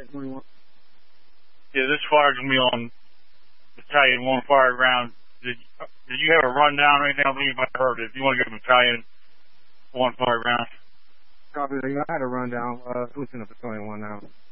21. Yeah, this fire's going to be on Battalion 1 fire ground. Did you have a rundown or anything? I believe I heard it. If you want to go to Battalion 1 fire ground. Copy. I had a rundown. Switching up to 21 now.